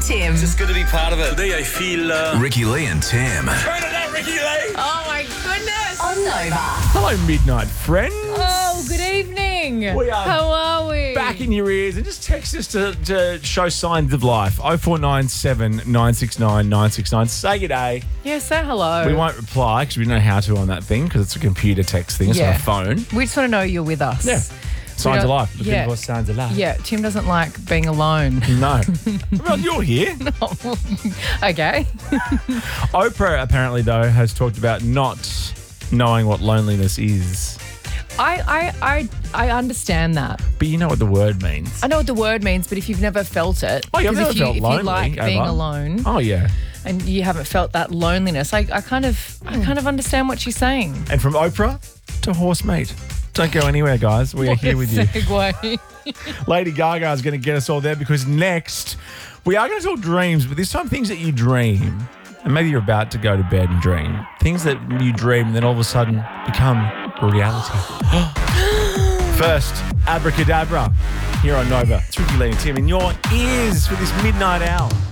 Tim. Just good to be part of it. Today I feel... Ricky Lee and Tim. Turn it up, Ricky Lee! Oh my goodness. On Nova. Hello, Midnight friends. Oh, good evening. We are How are we? back in your ears, and just text us to show signs of life. 0497 969 969. Say good day. Yeah, say hello. We won't reply because we don't know how to on that thing because it's a computer text thing. It's Yeah. not a phone. We just want to know you're with us. Yeah. Signs of life. Yeah. Looking for signs of life. Yeah, Tim doesn't like being alone. No. Well, you're here. Okay. Oprah apparently, though, has talked about not knowing what loneliness is. I understand that. But you know what the word means. I know what the word means, but if you've never felt it, Oh, you've 'cause never if you, felt if lonely you like being ever? alone Oh, yeah. and you haven't felt that loneliness, I kind of understand what she's saying. And from Oprah to Horsemate. Don't go anywhere, guys. We are here with you. Segue. Lady Gaga is going to get us all there because next we are going to talk dreams, but this time things that you dream. And maybe you're about to go to bed and dream. Things that you dream and then all of a sudden become reality. First, Abracadabra here on Nova. It's Ricky Lee and Tim in your ears for this midnight hour.